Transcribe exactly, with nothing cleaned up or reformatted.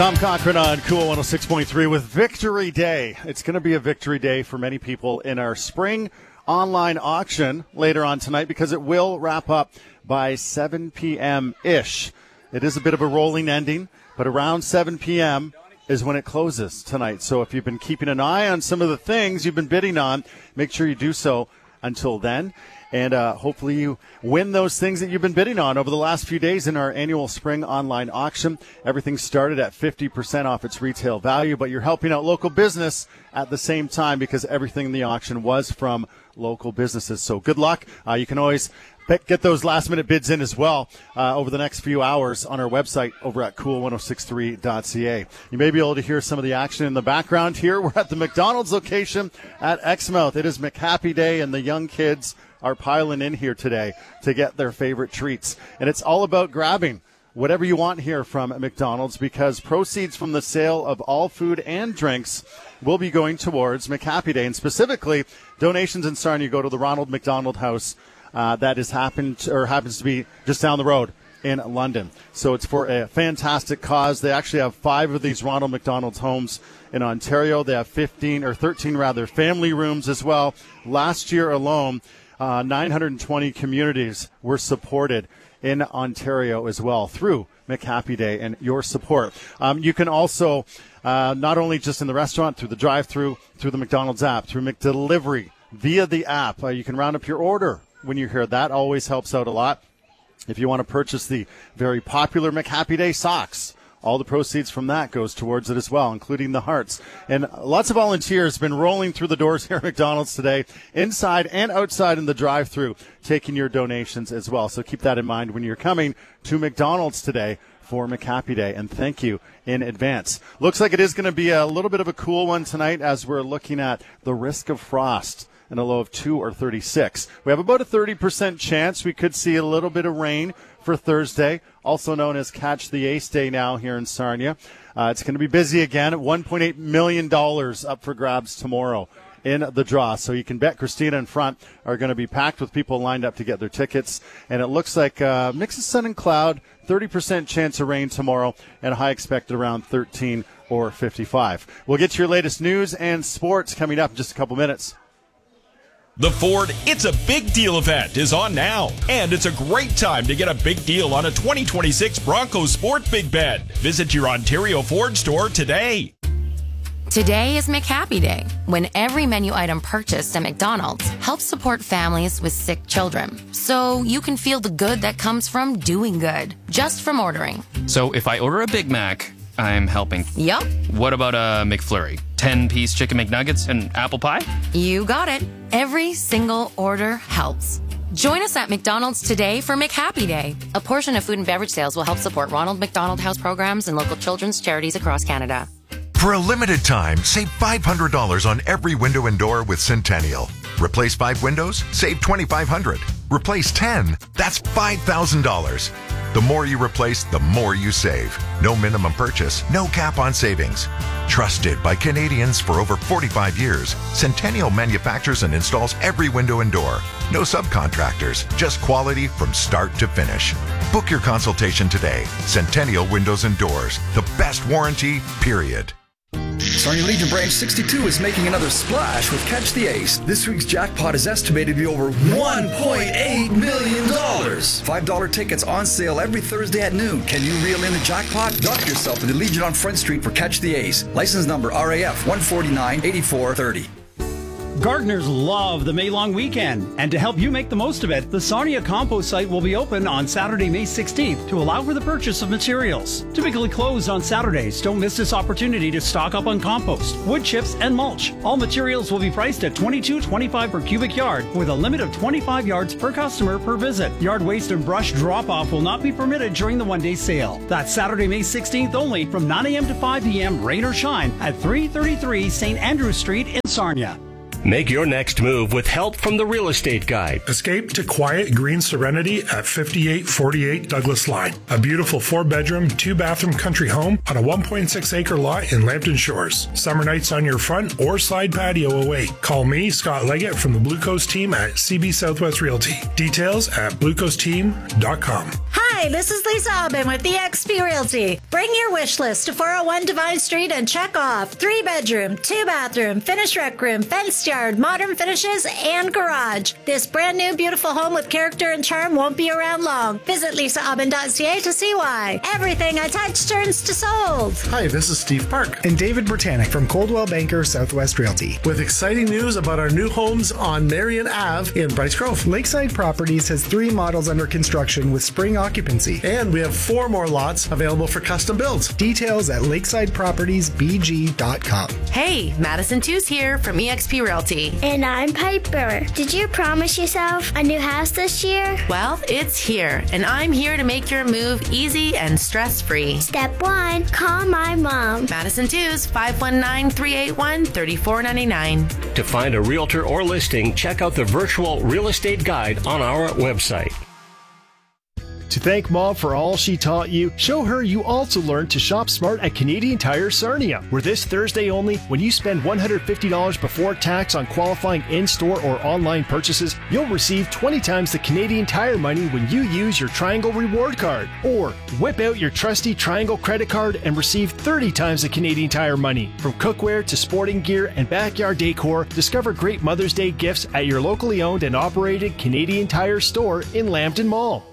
Tom Cochran on Cool one oh six point three with Victory Day. It's going to be a victory day for many people in our spring online auction later on tonight because it will wrap up by seven p.m.-ish. It is a bit of a rolling ending, but around seven p.m. is when it closes tonight. So if you've been keeping an eye on some of the things you've been bidding on, make sure you do so until then. And uh, hopefully you win those things that you've been bidding on over the last few days in our annual spring online auction. Everything started at fifty percent off its retail value, but you're helping out local business at the same time because everything in the auction was from local businesses. So good luck. Uh, you can always get those last-minute bids in as well uh, over the next few hours on our website over at cool ten sixty-three dot c a. You may be able to hear some of the action in the background here. We're at the McDonald's location at Exmouth. It is McHappy Day, and the young kids are piling in here today to get their favorite treats. And it's all about grabbing whatever you want here from McDonald's because proceeds from the sale of all food and drinks will be going towards McHappy Day. And specifically, donations in Sarnia go to the Ronald McDonald House uh, that is happened or happens to be just down the road in London. So it's for a fantastic cause. They actually have five of these Ronald McDonald's homes in Ontario. They have fifteen or thirteen rather family rooms as well. Last year alone, Uh, nine hundred twenty communities were supported in Ontario as well through McHappy Day and your support. Um, you can also, uh, not only just in the restaurant, through the drive-thru, through the McDonald's app, through McDelivery, via the app, uh, you can round up your order when you're here. That always helps out a lot. If you want to purchase the very popular McHappy Day socks, all the proceeds from that goes towards it as well, including the hearts. And lots of volunteers have been rolling through the doors here at McDonald's today, inside and outside in the drive-thru, taking your donations as well. So keep that in mind when you're coming to McDonald's today for McHappy Day, and thank you in advance. Looks like it is going to be a little bit of a cool one tonight as we're looking at the risk of frost and a low of two or thirty-six. We have about a thirty percent chance we could see a little bit of rain for Thursday, also known as Catch the Ace Day now here in Sarnia. Uh, it's going to be busy again. one point eight million dollars up for grabs tomorrow in the draw. So you can bet Christina in front are going to be packed with people lined up to get their tickets. And it looks like uh, mix of sun and cloud, thirty percent chance of rain tomorrow, and a high expected around thirteen or fifty-five. We'll get to your latest news and sports coming up in just a couple minutes. The Ford It's a Big Deal event is on now, and it's a great time to get a big deal on a twenty twenty-six Bronco Sport Big Bed. Visit your Ontario Ford store today. Today is McHappy Day, when every menu item purchased at McDonald's helps support families with sick children. So you can feel the good that comes from doing good, just from ordering. So if I order a Big Mac, I'm helping. Yup. What about a McFlurry? ten-piece chicken McNuggets and apple pie? You got it. Every single order helps. Join us at McDonald's today for McHappy Day. A portion of food and beverage sales will help support Ronald McDonald House programs and local children's charities across Canada. For a limited time, save five hundred dollars on every window and door with Centennial. Replace five windows, save twenty-five hundred dollars. Replace ten, that's five thousand dollars. The more you replace, the more you save. No minimum purchase, no cap on savings. Trusted by Canadians for over forty-five years, Centennial manufactures and installs every window and door. No subcontractors, just quality from start to finish. Book your consultation today. Centennial Windows and Doors, the best warranty, period. Sarnia Legion Branch sixty-two is making another splash with Catch the Ace. This week's jackpot is estimated to be over one point eight million dollars. five dollar tickets on sale every Thursday at noon. Can you reel in the jackpot? Dock yourself at the Legion on Front Street for Catch the Ace. License number R A F one forty-nine eighty-four thirty. Gardeners love the May long weekend, and to help you make the most of it, the Sarnia compost site will be open on Saturday, May sixteenth to allow for the purchase of materials. Typically closed on Saturdays, don't miss this opportunity to stock up on compost, wood chips, and mulch. All materials will be priced at twenty-two twenty-five per cubic yard, with a limit of twenty-five yards per customer per visit. Yard waste and brush drop-off will not be permitted during the one-day sale. That's Saturday, May sixteenth only from nine a.m. to five p.m. rain or shine at three thirty-three Saint Andrew Street in Sarnia. Make your next move with help from the Real Estate Guide. Escape to quiet green serenity at fifty-eight forty-eight Douglas Line. A beautiful four-bedroom, two-bathroom country home on a one point six acre lot in Lambton Shores. Summer nights on your front or side patio away. Call me, Scott Leggett, from the Blue Coast team at C B Southwest Realty. Details at blue coast team dot com. Hi, Hi, this is Lisa Aubin with E X P Realty. Bring your wish list to four oh one Divine Street and check off three bedroom, two bathroom, finished rec room, fenced yard, modern finishes, and garage. This brand new beautiful home with character and charm won't be around long. Visit lisa aubin dot c a to see why. Everything I touch turns to sold. Hi, this is Steve Park and David Britannic from Coldwell Banker Southwest Realty with exciting news about our new homes on Marion Avenue in Bryce Grove. Lakeside Properties has three models under construction with spring occupancy. And we have four more lots available for custom builds. Details at lakeside properties b g dot com. Hey, Madison Two's here from E X P Realty. And I'm Piper. Did you promise yourself a new house this year? Well, it's here, and I'm here to make your move easy and stress-free. Step one, call my mom. Madison Two's five one nine, three eight one, three four nine nine. To find a realtor or listing, check out the virtual real estate guide on our website. To thank Mom for all she taught you, show her you also learned to shop smart at Canadian Tire Sarnia, where this Thursday only, when you spend one hundred fifty dollars before tax on qualifying in-store or online purchases, you'll receive twenty times the Canadian Tire money when you use your Triangle Reward Card. Or whip out your trusty Triangle Credit Card and receive thirty times the Canadian Tire money. From cookware to sporting gear and backyard decor, discover great Mother's Day gifts at your locally owned and operated Canadian Tire store in Lambton Mall.